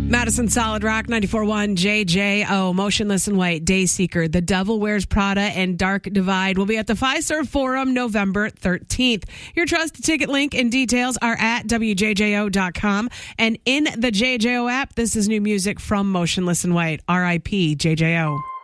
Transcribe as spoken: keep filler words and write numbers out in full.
Madison Solid Rock ninety-four point one J J O, Motionless in White, Dayseeker, The Devil Wears Prada, and Dark Divide will be at the Fiserv Forum November thirteenth. Your trusted ticket link and details are at W J J O dot com. And in the J J O app, this is new music from Motionless in White. R I P J J O.